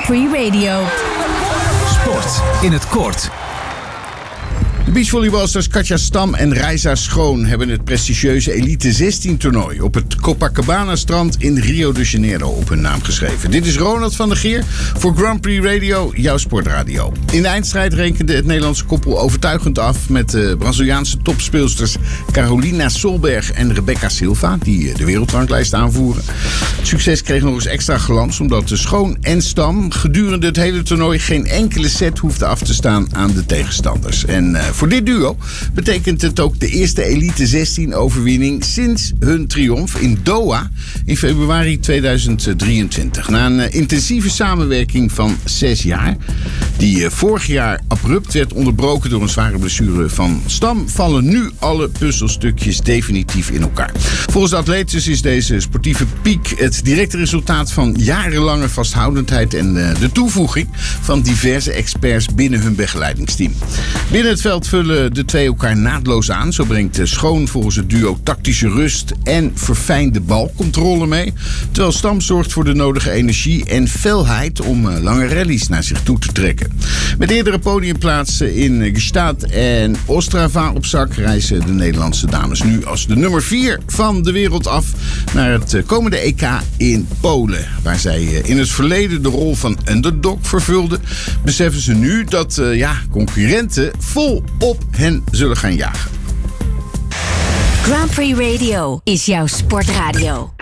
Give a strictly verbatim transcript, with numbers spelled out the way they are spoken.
Prix Radio. Sport in het kort. De beachvolleybalsters Katja Stam en Reisa Schoon hebben het prestigieuze Elite zestien toernooi op het Copacabana-strand in Rio de Janeiro op hun naam geschreven. Dit is Ronald van der Geer voor Grand Prix Radio, jouw sportradio. In de eindstrijd rekende het Nederlandse koppel overtuigend af met de Braziliaanse topspeelsters Carolina Solberg en Rebecca Silva, die de wereldranglijst aanvoeren. Het succes kreeg nog eens extra glans omdat de Schoon en Stam gedurende het hele toernooi geen enkele set hoefden af te staan aan de tegenstanders. En uh, voor dit duo betekent het ook de eerste Elite zestien overwinning sinds hun triomf in Doha in februari tweeduizend drieëntwintig. Na een uh, intensieve samenwerking van zes jaar, die uh, vorig jaar abrupt werd onderbroken door een zware blessure van Stam, vallen nu alle puzzelstukjes definitief in elkaar. Volgens de atletes is deze sportieve piek het directe resultaat van jarenlange vasthoudendheid en uh, de toevoeging van diverse experts binnen hun begeleidingsteam. Binnen het veld vullen de twee elkaar naadloos aan. Zo brengt Schoon volgens het duo tactische rust en verfijnde balcontrole mee, terwijl Stam zorgt voor de nodige energie en felheid om uh, lange rallies naar zich toe te trekken. Met eerdere podiumplaatsen in Gstaad en Ostrava op zak reizen de Nederlandse dames nu als de nummer vier van de wereld af naar het komende E K in Polen. Waar zij in het verleden de rol van underdog vervulden, beseffen ze nu dat uh, ja, concurrenten vol op hen zullen gaan jagen. Grand Prix Radio is jouw sportradio.